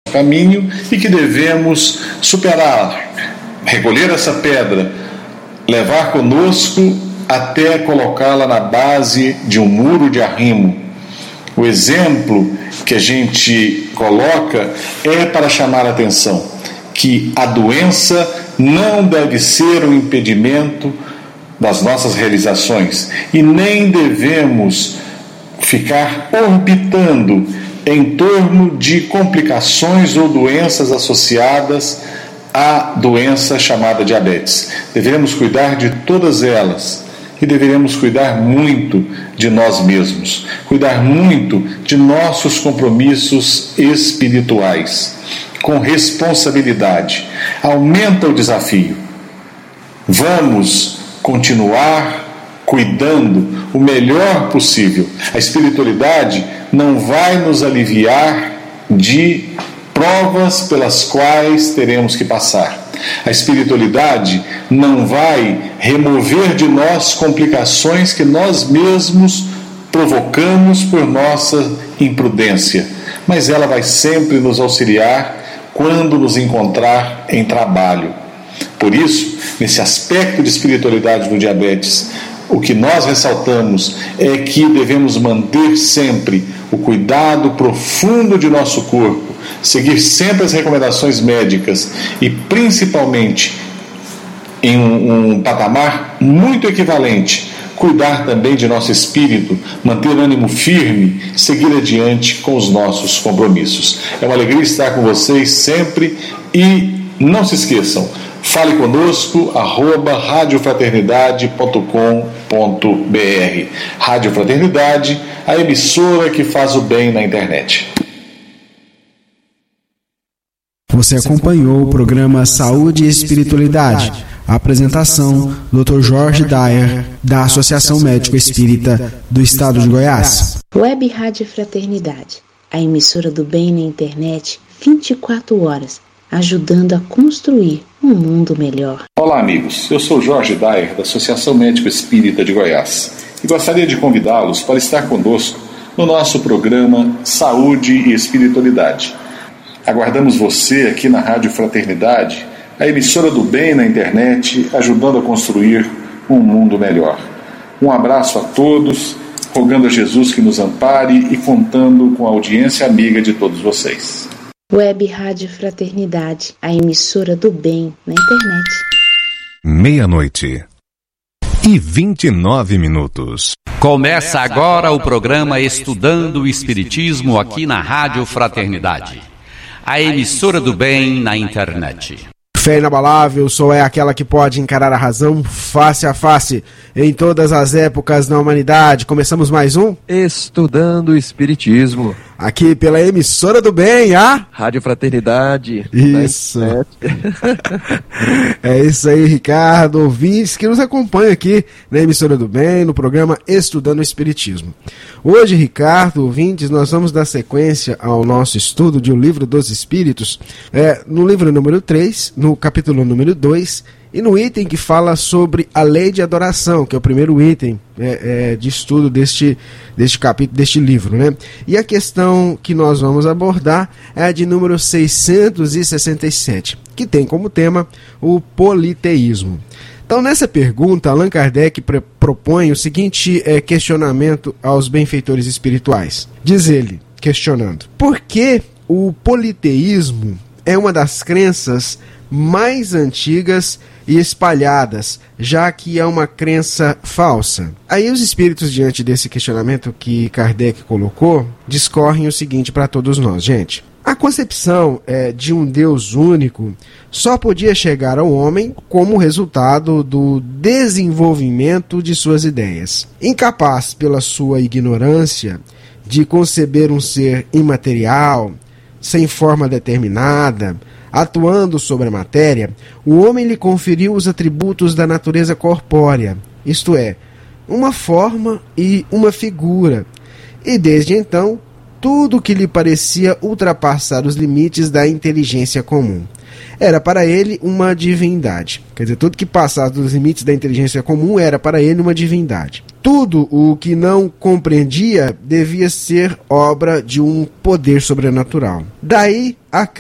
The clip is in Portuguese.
caminho e que devemos superar, recolher essa pedra, levar conosco até colocá-la na base de um muro de arrimo. O exemplo que a gente coloca é para chamar a atenção que a doença não deve ser um impedimento das nossas realizações e nem devemos ficar orbitando em torno de complicações ou doenças associadas à doença chamada diabetes. Devemos cuidar de todas elas e deveremos cuidar muito de nós mesmos, cuidar muito de nossos compromissos espirituais, com responsabilidade. Aumenta o desafio. Vamos continuar cuidando o melhor possível. A espiritualidade não vai nos aliviar de provas pelas quais teremos que passar. A espiritualidade não vai remover de nós complicações que nós mesmos provocamos por nossa imprudência, mas ela vai sempre nos auxiliar quando nos encontrar em trabalho. Por isso, nesse aspecto de espiritualidade do diabetes, o que nós ressaltamos é que devemos manter sempre o cuidado profundo de nosso corpo, seguir sempre as recomendações médicas e, principalmente, em um patamar muito equivalente, cuidar também de nosso espírito, manter o ânimo firme, seguir adiante com os nossos compromissos. É uma alegria estar com vocês sempre e não se esqueçam, fale conosco, @radiofraternidade.com.br. Rádio Fraternidade, a emissora que faz o bem na internet. Você acompanhou o programa Saúde e Espiritualidade. A apresentação, Dr. Jorge Dyer, da Associação Médico Espírita do Estado de Goiás. Web Rádio Fraternidade, a emissora do bem na internet, 24 horas, ajudando a construir um mundo melhor. Olá, amigos. Eu sou Jorge Dyer, da Associação Médico Espírita de Goiás, e gostaria de convidá-los para estar conosco no nosso programa Saúde e Espiritualidade. Aguardamos você aqui na Rádio Fraternidade, a emissora do bem na internet, ajudando a construir um mundo melhor. Um abraço a todos, rogando a Jesus que nos ampare e contando com a audiência amiga de todos vocês. Web Rádio Fraternidade, a emissora do bem na internet. 00:29. Começa agora o programa Estudando o Espiritismo aqui na Rádio Fraternidade, a emissora do bem na internet. Fé inabalável só é aquela que pode encarar a razão face a face em todas as épocas da humanidade. Começamos mais um Estudando o Espiritismo, aqui pela emissora do bem, a Rádio Fraternidade. Isso. É isso aí, Ricardo, ouvintes que nos acompanham aqui na emissora do bem, no programa Estudando o Espiritismo. Hoje, Ricardo, ouvintes, nós vamos dar sequência ao nosso estudo de O Livro dos Espíritos, no livro número 3, no capítulo número 2, e no item que fala sobre a lei de adoração, que é o primeiro item de estudo deste capítulo, deste livro, né? E a questão que nós vamos abordar é a de número 667, que tem como tema o politeísmo. Então, nessa pergunta, Allan Kardec propõe o seguinte questionamento aos benfeitores espirituais. Diz ele, questionando: por que o politeísmo é uma das crenças mais antigas e espalhadas, já que é uma crença falsa? Aí os espíritos, diante desse questionamento que Kardec colocou, discorrem o seguinte para todos nós, gente. A concepção de um Deus único só podia chegar ao homem como resultado do desenvolvimento de suas ideias. Incapaz, pela sua ignorância, de conceber um ser imaterial, sem forma determinada, atuando sobre a matéria, o homem lhe conferiu os atributos da natureza corpórea, isto é, uma forma e uma figura, e desde então, tudo que lhe parecia ultrapassar os limites da inteligência comum era para ele uma divindade. Quer dizer, tudo que passasse dos limites da inteligência comum era para ele uma divindade. Tudo o que não compreendia devia ser obra de um poder sobrenatural. Daí a